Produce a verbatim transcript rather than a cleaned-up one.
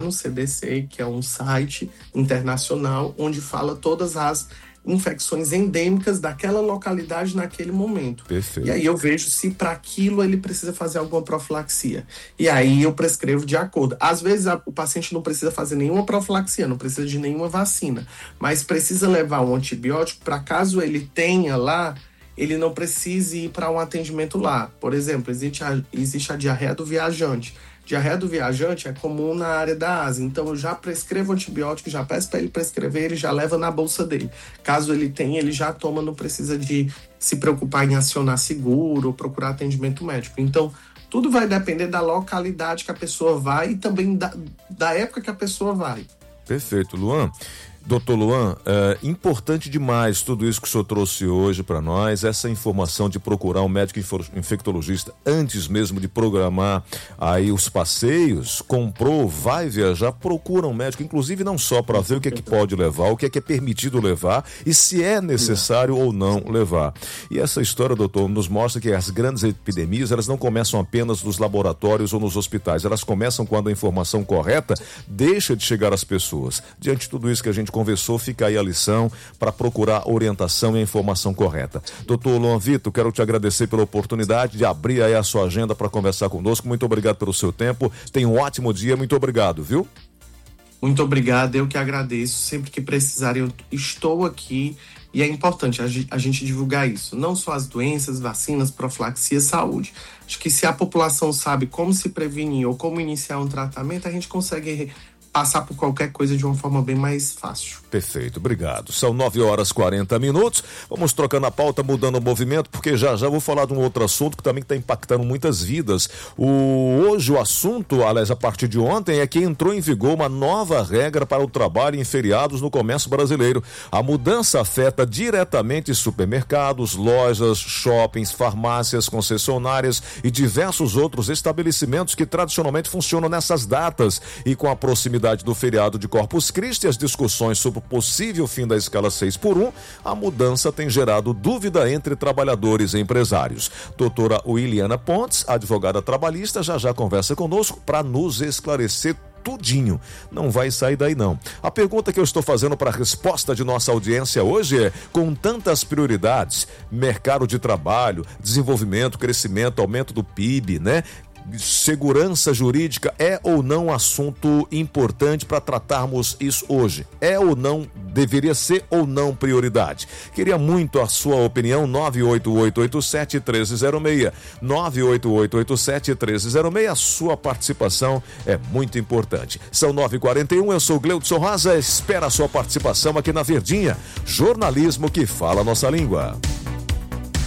no C D C, que é um site internacional onde fala todas as infecções endêmicas daquela localidade naquele momento. Perfeito. E aí eu vejo se para aquilo ele precisa fazer alguma profilaxia. E aí eu prescrevo de acordo. Às vezes a, o paciente não precisa fazer nenhuma profilaxia, não precisa de nenhuma vacina, mas precisa levar um antibiótico para caso ele tenha lá, ele não precise ir para um atendimento lá. Por exemplo, existe a, existe a diarreia do viajante. Diarreia do viajante é comum na área da Ásia, então eu já prescrevo antibiótico, já peço para ele prescrever, ele já leva na bolsa dele. Caso ele tenha, ele já toma, não precisa de se preocupar em acionar seguro ou procurar atendimento médico. Então, tudo vai depender da localidade que a pessoa vai e também da, da época que a pessoa vai. Perfeito, Luan. Doutor Luan, é importante demais tudo isso que o senhor trouxe hoje para nós, essa informação de procurar um médico infectologista antes mesmo de programar aí os passeios, comprou, vai viajar, procura um médico, inclusive não só para ver o que é que pode levar, o que é que é permitido levar e se é necessário ou não levar. E essa história, doutor, nos mostra que as grandes epidemias, elas não começam apenas nos laboratórios ou nos hospitais, elas começam quando a informação correta deixa de chegar às pessoas. Diante de tudo isso que a gente conversou, fica aí a lição para procurar orientação e a informação correta. Doutor Luan Vitor, quero te agradecer pela oportunidade de abrir aí a sua agenda para conversar conosco. Muito obrigado pelo seu tempo. Tenha um ótimo dia. Muito obrigado, viu? Muito obrigado. Eu que agradeço. Sempre que precisarem, eu estou aqui. E é importante a gente divulgar isso. Não só as doenças, vacinas, profilaxia, saúde. Acho que se a população sabe como se prevenir ou como iniciar um tratamento, a gente consegue passar por qualquer coisa de uma forma bem mais fácil. Perfeito, obrigado. São nove horas e quarenta minutos. Vamos trocando a pauta, mudando o movimento, porque já já vou falar de um outro assunto que também está impactando muitas vidas. O, hoje o assunto, aliás, a partir de ontem, é que entrou em vigor uma nova regra para o trabalho em feriados no comércio brasileiro. A mudança afeta diretamente supermercados, lojas, shoppings, farmácias, concessionárias e diversos outros estabelecimentos que tradicionalmente funcionam nessas datas. E com a proximidade do feriado de Corpus Christi, as discussões sobre o possível fim da escala seis por um, a mudança tem gerado dúvida entre trabalhadores e empresários. Doutora Williana Pontes, advogada trabalhista, já já conversa conosco para nos esclarecer tudinho. Não vai sair daí não. A pergunta que eu estou fazendo para a resposta de nossa audiência hoje é: com tantas prioridades, mercado de trabalho, desenvolvimento, crescimento, aumento do P I B, né? Segurança jurídica é ou não assunto importante para tratarmos isso hoje? É ou não, deveria ser ou não prioridade? Queria muito a sua opinião. Nove oito oito oito sete um três zero seis, nove oito oito oito sete um três zero seis. A sua participação é muito importante. São nove e quarenta e um, eu sou Gleudson Raza, espera a sua participação aqui na Verdinha, jornalismo que fala a nossa língua.